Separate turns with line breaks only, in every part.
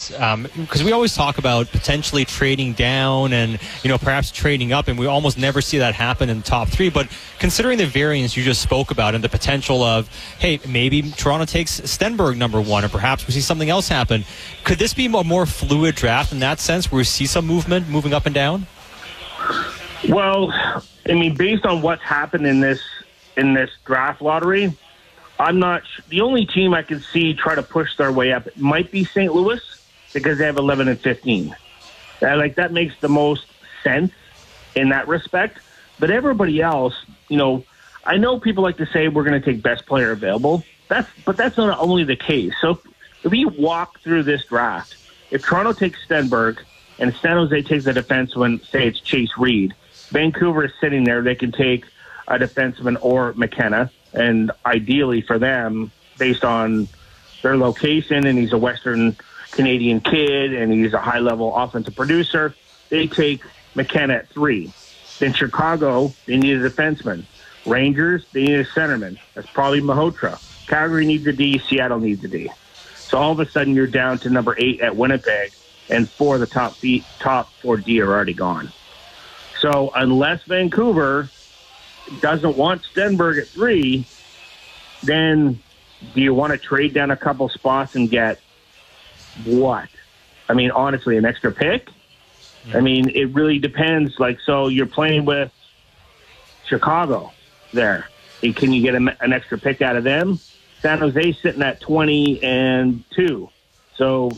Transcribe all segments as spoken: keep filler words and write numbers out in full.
this? Because um, we always talk about potentially trading down and, you know, perhaps trading up, and we almost never see that happen in the top three. But considering the variance you just spoke about and the potential of, hey, maybe Toronto takes Stenberg number one, or perhaps we see something else happen, could this be a more fluid draft in that sense, where we see some movement moving up and down?
Well, I mean, based on what's happened in this in this draft lottery, I'm not sh- the only team I can see try to push their way up might be Saint Louis, because they have eleven and fifteen. Uh, like, that makes the most sense in that respect. But everybody else, you know, I know people like to say we're going to take best player available. That's but that's not only the case. So if we walk through this draft, if Toronto takes Stenberg and San Jose takes a defenseman, say it's Chase Reed, Vancouver is sitting there, they can take a defenseman or McKenna, and ideally for them, based on their location, and he's a Western Canadian kid, and he's a high-level offensive producer, they take McKenna at three. Then Chicago, they need a defenseman. Rangers, they need a centerman. That's probably Mahotra. Calgary needs a D, Seattle needs a D. So all of a sudden you're down to number eight at Winnipeg, and four of the top, feet, top four D are already gone. So unless Vancouver doesn't want Stenberg at three, then do you want to trade down a couple spots and get what? I mean, honestly, an extra pick? Mm-hmm. I mean, it really depends. Like, so you're playing with Chicago there. Can you get a, an extra pick out of them? San Jose sitting at twenty and two. So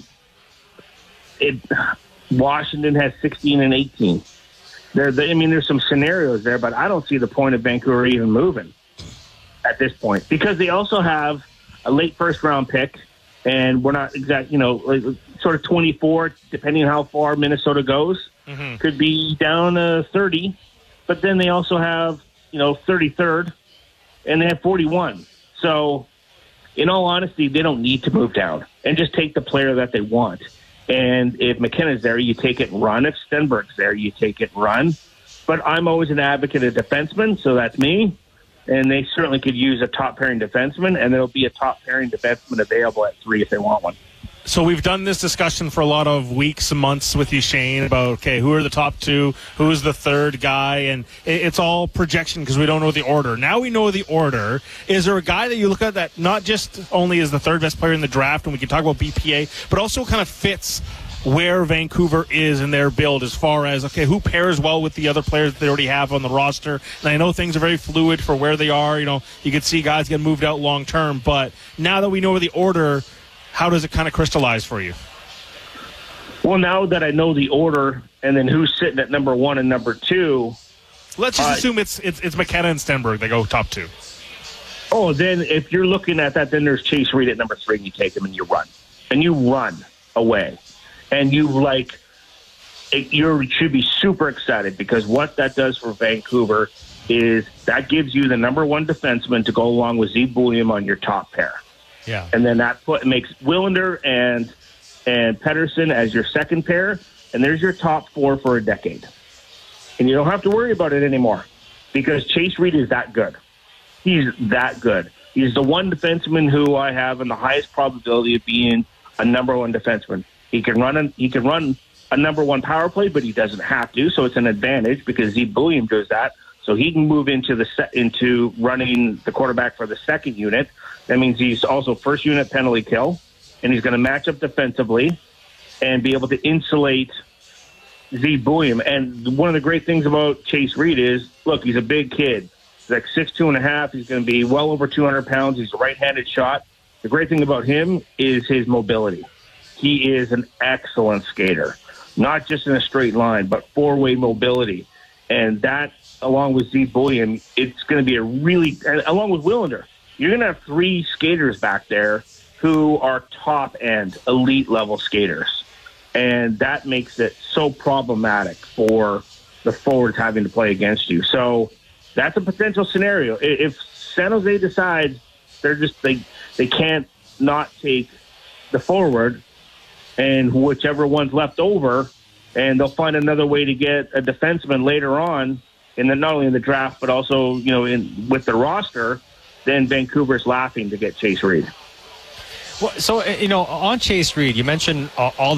it Washington has sixteen and eighteen. There, I mean, there's some scenarios there, but I don't see the point of Vancouver even moving at this point, because they also have a late first round pick, and we're not exact, you know, like, sort of twenty-four, depending on how far Minnesota goes, mm-hmm. could be down to thirty, but then they also have, you know, thirty-third, and they have forty-one. So, in all honesty, they don't need to move down and just take the player that they want. And if McKenna's there, you take it and run. If Stenberg's there, you take it and run. But I'm always an advocate of defensemen, so that's me. And they certainly could use a top-pairing defenseman, and there'll be a top-pairing defenseman available at three if they want one.
So we've done this discussion for a lot of weeks and months with you, Shane, about, okay, who are the top two, who's the third guy, and it's all projection because we don't know the order. Now we know the order. Is there a guy that you look at that not just only is the third best player in the draft, and we can talk about B P A, but also kind of fits where Vancouver is in their build as far as, okay, who pairs well with the other players that they already have on the roster? And I know things are very fluid for where they are. You know, you could see guys get moved out long term, but now that we know the order, how does it kind of crystallize for you?
Well, now that I know the order and then who's sitting at number one and number two.
Let's just
uh,
assume it's, it's it's McKenna and Stenberg. They go top two.
Oh, then if you're looking at that, then there's Chase Reed at number three, and you take him and you run. And you run away. And you, like, it, you should be super excited, because what that does for Vancouver is that gives you the number one defenseman to go along with Z Bulliam on your top pair.
Yeah.
And then that put, makes Willander and and Pettersson as your second pair, and there's your top four for a decade. And you don't have to worry about it anymore, because Chase Reed is that good. He's that good. He's the one defenseman who I have in the highest probability of being a number one defenseman. He can run a, he can run a number one power play, but he doesn't have to, so it's an advantage because Z Bulliam does that. So he can move into the se- into running the quarterback for the second unit. That means he's also first unit penalty kill, and he's going to match up defensively and be able to insulate Z Bulliam. And one of the great things about Chase Reed is, look, he's a big kid. He's like six two and a half. He's going to be well over two hundred pounds. He's a right-handed shot. The great thing about him is his mobility. He is an excellent skater, not just in a straight line, but four-way mobility. And that, along with Z Bulliam, it's going to be a really, along with Willander, you're going to have three skaters back there who are top-end, elite-level skaters. And that makes it so problematic for the forwards having to play against you. So that's a potential scenario. If San Jose decides they're just, they, they can't not take the forward, and whichever one's left over, and they'll find another way to get a defenseman later on, and then not only in the draft, but also, you know, in with the roster, then Vancouver's laughing to get Chase Reed.
Well, so, you know, on Chase Reed, you mentioned all the